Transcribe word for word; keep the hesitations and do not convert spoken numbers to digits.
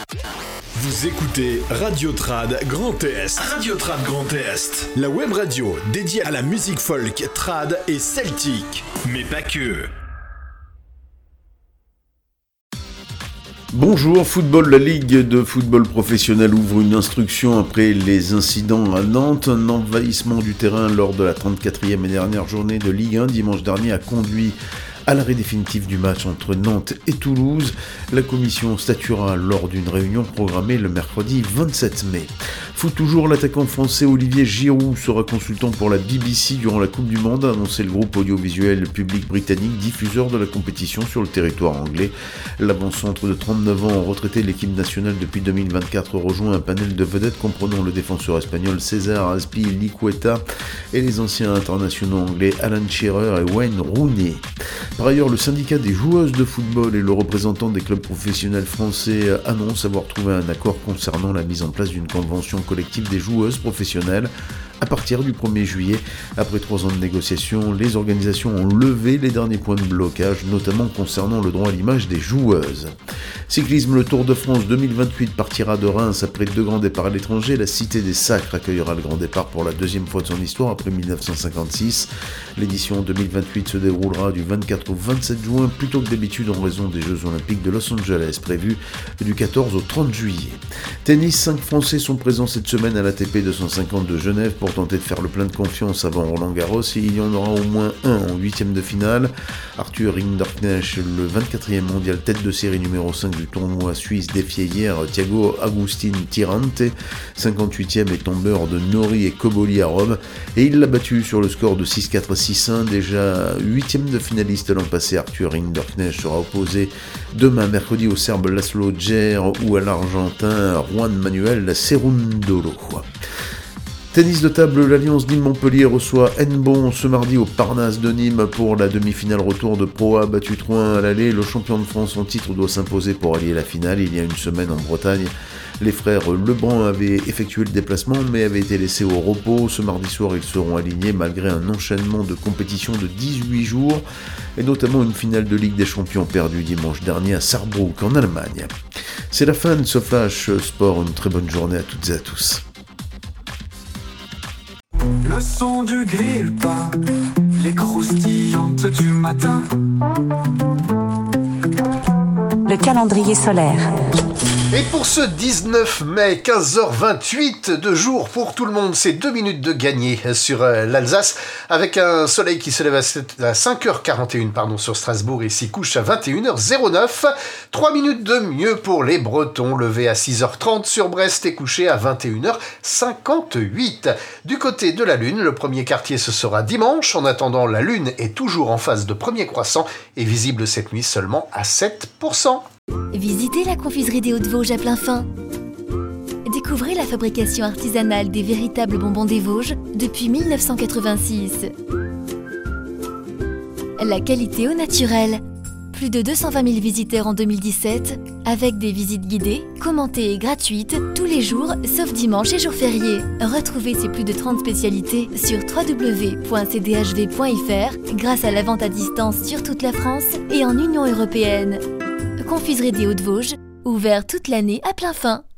Vous écoutez Radio Trad Grand Est. Radio Trad Grand Est. La web radio dédiée à la musique folk, trad et celtique. Mais pas que. Bonjour, football, la Ligue de football professionnel ouvre une instruction après les incidents à Nantes. Un envahissement du terrain lors de la trente-quatrième et dernière journée de Ligue un dimanche dernier a conduit à l'arrêt définitif du match entre Nantes et Toulouse. La commission statuera lors d'une réunion programmée le mercredi vingt-sept mai. Foot toujours, l'attaquant français Olivier Giroud sera consultant pour la B B C durant la Coupe du Monde, a annoncé le groupe audiovisuel public britannique, diffuseur de la compétition sur le territoire anglais. L'avant-centre de trente-neuf ans, retraité de l'équipe nationale depuis deux mille vingt-quatre, rejoint un panel de vedettes comprenant le défenseur espagnol César Azpilicueta et les anciens internationaux anglais Alan Shearer et Wayne Rooney. Par ailleurs, le syndicat des joueuses de football et le représentant des clubs professionnels français annoncent avoir trouvé un accord concernant la mise en place d'une convention collective des joueuses professionnelles à partir du premier juillet. Après trois ans de négociations, les organisations ont levé les derniers points de blocage, notamment concernant le droit à l'image des joueuses. Cyclisme, le Tour de France deux mille vingt-huit partira de Reims après deux grands départs à l'étranger. La Cité des Sacres accueillera le grand départ pour la deuxième fois de son histoire après dix-neuf cent cinquante-six. L'édition deux mille vingt-huit se déroulera du vingt-quatre au vingt-sept juin plutôt que d'habitude en raison des Jeux Olympiques de Los Angeles prévus du quatorze au trente juillet. Tennis, cinq Français sont présents cette semaine à l'A T P deux cent cinquante de Genève pour tenter de faire le plein de confiance avant Roland Garros, et il y en aura au moins un en huitième de finale. Arthur Rinderknecht, le vingt-quatrième mondial tête de série numéro cinq du tournoi suisse, défiait hier Thiago Agustin Tirante, cinquante-huitième et tombeur de Nori et Koboli à Rome, et il l'a battu sur le score de six quatre six un. Déjà huitième de finaliste l'an passé, Arthur Rinderknecht sera opposé demain mercredi au Serbe Laszlo Djere ou à l'Argentin Juan Manuel Cerundolo. Tennis de table, l'Alliance Nîmes-Montpellier reçoit Hennebont ce mardi au Parnasse de Nîmes pour la demi-finale retour de Pro A, battu trois un à l'aller. Le champion de France en titre doit s'imposer pour allier la finale. Il y a une semaine en Bretagne, les frères Lebrun avaient effectué le déplacement mais avaient été laissés au repos. Ce mardi soir, ils seront alignés malgré un enchaînement de compétitions de dix-huit jours et notamment une finale de Ligue des Champions perdue dimanche dernier à Saarbrück en Allemagne. C'est la fin de ce Flash Sport. Une très bonne journée à toutes et à tous. Le son du grille-pain, les croustillantes du matin. Le calendrier solaire. Et pour ce dix-neuf mai, quinze heures vingt-huit de jour pour tout le monde, c'est deux minutes de gagné sur euh, l'Alsace, avec un soleil qui se lève à cinq heures quarante et une pardon, sur Strasbourg et s'y couche à vingt et une heures neuf. trois minutes de mieux pour les Bretons, levé à six heures trente sur Brest et couché à vingt et une heures cinquante-huit. Du côté de la Lune, le premier quartier ce sera dimanche. En attendant, la Lune est toujours en phase de premier croissant et visible cette nuit seulement à sept pour cent. Visitez la confiserie des Hauts-de-Vosges à plein fin. Découvrez la fabrication artisanale des véritables bonbons des Vosges depuis mille neuf cent quatre-vingt-six. La qualité au naturel. Plus de deux cent vingt mille visiteurs en deux mille dix-sept, avec des visites guidées, commentées et gratuites, tous les jours, sauf dimanche et jours fériés. Retrouvez ces plus de trente spécialités sur w w w point c d h v point f r grâce à la vente à distance sur toute la France et en Union européenne. Confiserie des Hauts-de-Vosges, ouvert toute l'année à plein fin.